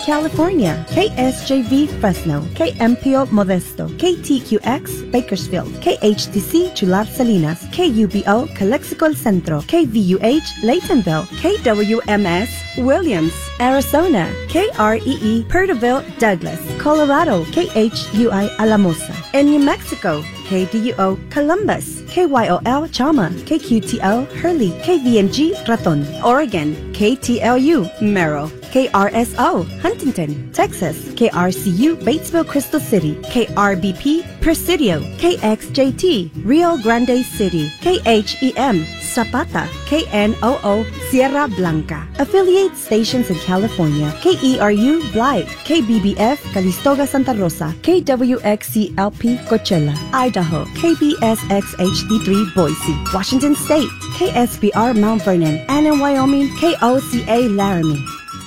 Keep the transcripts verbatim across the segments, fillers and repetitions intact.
California, K S J V Fresno, K M P O Modesto, K T Q X Bakersfield, K H T C Chular Salinas, K U B O Calexico El Centro, K V U H Laytonville, K W M S Williams, Arizona, K R E E Perterville Douglas, Colorado, K H U I Alamosa, in New Mexico, K D U O Columbus, K Y O L Chama, K Q T L Hurley, K V M G Raton, Oregon, K T L U Merrill, K R S O Huntington, Texas, K R C U Batesville Crystal City, K R B P Presidio, K X J T Rio Grande City, K H E M Zapata, K N O O Sierra Blanca. Affiliate stations in California, K E R U Blythe, K B B F Calistoga Santa Rosa, K W X C L P Coachella, Idaho, K B S X H D three Boise, Washington State, K S B R Mount Vernon, and in Wyoming, K O C A Laramie.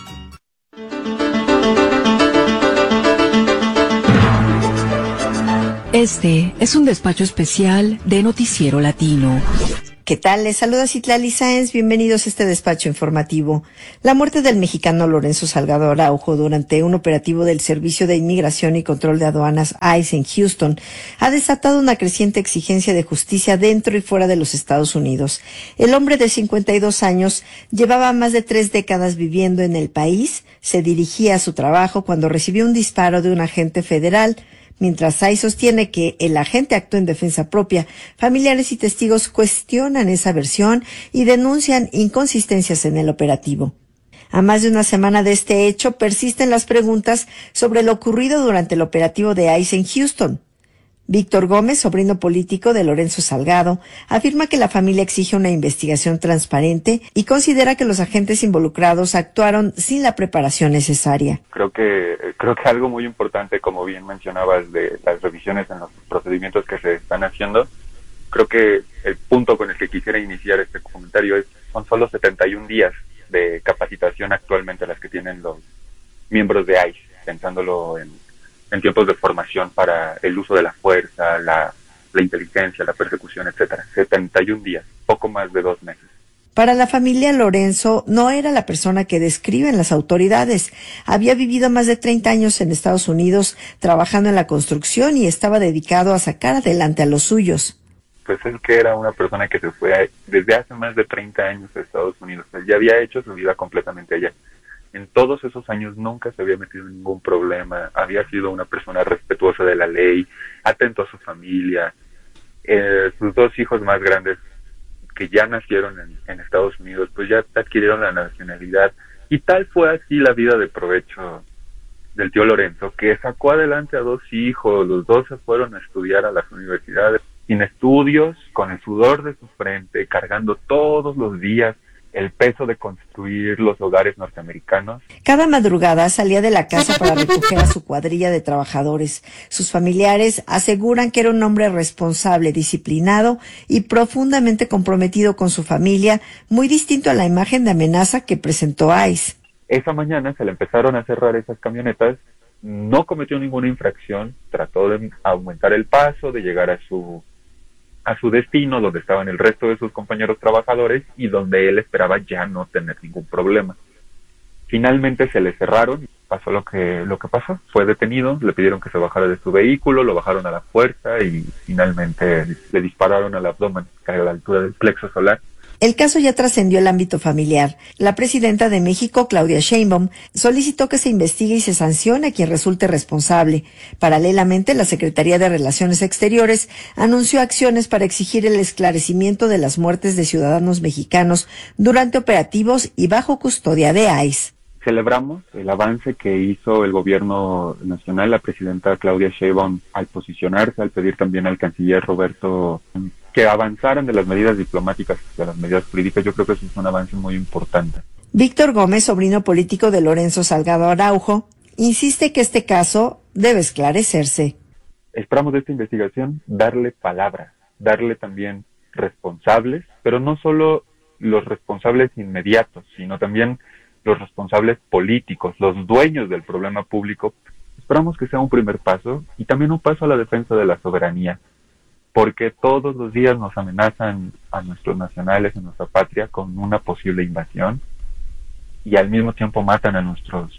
Este es un despacho especial de Noticiero Latino. ¿Qué tal? Les saluda Citlali Sáenz. Bienvenidos a este despacho informativo. La muerte del mexicano Lorenzo Salgado Araujo durante un operativo del Servicio de Inmigración y Control de Aduanas I C E en Houston ha desatado una creciente exigencia de justicia dentro y fuera de los Estados Unidos. El hombre de cincuenta y dos años llevaba más de tres décadas viviendo en el país, se dirigía a su trabajo cuando recibió un disparo de un agente federal. Mientras I C E sostiene que el agente actuó en defensa propia, familiares y testigos cuestionan esa versión y denuncian inconsistencias en el operativo. A más de una semana de este hecho, persisten las preguntas sobre lo ocurrido durante el operativo de I C E en Houston. Víctor Gómez, sobrino político de Lorenzo Salgado, afirma que la familia exige una investigación transparente y considera que los agentes involucrados actuaron sin la preparación necesaria. Creo que creo que algo muy importante, como bien mencionabas, de las revisiones en los procedimientos que se están haciendo, creo que el punto con el que quisiera iniciar este comentario es son solo setenta y un días de capacitación actualmente las que tienen los miembros de I C E, pensándolo en en tiempos de formación para el uso de la fuerza, la, la inteligencia, la persecución, etcétera. setenta y un días, poco más de dos meses. Para la familia, Lorenzo no era la persona que describen las autoridades. Había vivido más de treinta años en Estados Unidos trabajando en la construcción y estaba dedicado a sacar adelante a los suyos. Pues es que era una persona que se fue desde hace más de treinta años a Estados Unidos. Él ya había hecho su vida completamente allá. En todos esos años nunca se había metido en ningún problema, había sido una persona respetuosa de la ley, atento a su familia. Eh, sus dos hijos más grandes, que ya nacieron en, en Estados Unidos, pues ya adquirieron la nacionalidad. Y tal fue así la vida de provecho del tío Lorenzo, que sacó adelante a dos hijos, los dos se fueron a estudiar a las universidades, sin estudios, con el sudor de su frente, cargando todos los días el peso de construir los hogares norteamericanos. Cada madrugada salía de la casa para recoger a su cuadrilla de trabajadores. Sus familiares aseguran que era un hombre responsable, disciplinado y profundamente comprometido con su familia, muy distinto a la imagen de amenaza que presentó I C E. Esa mañana se le empezaron a cerrar esas camionetas, no cometió ninguna infracción, trató de aumentar el paso, de llegar a su a su destino, donde estaban el resto de sus compañeros trabajadores y donde él esperaba ya no tener ningún problema. Finalmente se le cerraron, pasó lo que lo que pasó, fue detenido, le pidieron que se bajara de su vehículo, lo bajaron a la fuerza y finalmente le dispararon al abdomen, a la altura del plexo solar. El caso ya trascendió el ámbito familiar. La presidenta de México, Claudia Sheinbaum, solicitó que se investigue y se sancione a quien resulte responsable. Paralelamente, la Secretaría de Relaciones Exteriores anunció acciones para exigir el esclarecimiento de las muertes de ciudadanos mexicanos durante operativos y bajo custodia de I C E. Celebramos el avance que hizo el gobierno nacional, la presidenta Claudia Sheinbaum, al posicionarse, al pedir también al canciller Roberto que avanzaran de las medidas diplomáticas hacia las medidas jurídicas. Yo creo que eso es un avance muy importante. Víctor Gómez, sobrino político de Lorenzo Salgado Araujo, insiste que este caso debe esclarecerse. Esperamos de esta investigación darle palabras, darle también responsables, pero no solo los responsables inmediatos, sino también los responsables políticos, los dueños del problema público. Esperamos que sea un primer paso y también un paso a la defensa de la soberanía, porque todos los días nos amenazan a nuestros nacionales, a nuestra patria, con una posible invasión, y al mismo tiempo matan a nuestros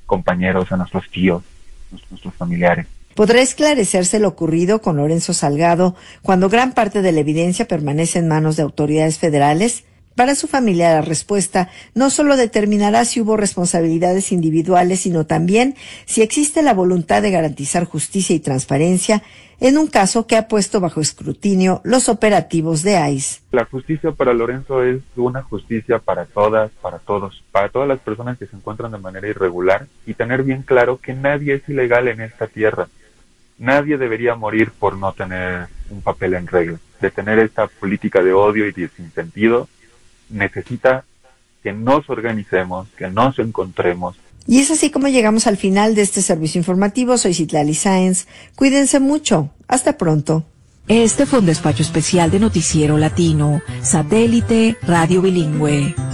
compañeros, a nuestros tíos, a nuestros familiares. ¿Podrá esclarecerse lo ocurrido con Lorenzo Salgado cuando gran parte de la evidencia permanece en manos de autoridades federales? Para su familia, la respuesta no solo determinará si hubo responsabilidades individuales, sino también si existe la voluntad de garantizar justicia y transparencia en un caso que ha puesto bajo escrutinio los operativos de I C E. La justicia para Lorenzo es una justicia para todas, para todos, para todas las personas que se encuentran de manera irregular, y tener bien claro que nadie es ilegal en esta tierra. Nadie debería morir por no tener un papel en regla. De tener esta política de odio y de sinsentido, necesita que nos organicemos, que nos encontremos. Y es así como llegamos al final de este servicio informativo. Soy Citlali Sáenz. Cuídense mucho. Hasta pronto. Este fue un despacho especial de Noticiero Latino, Satélite Radio Bilingüe.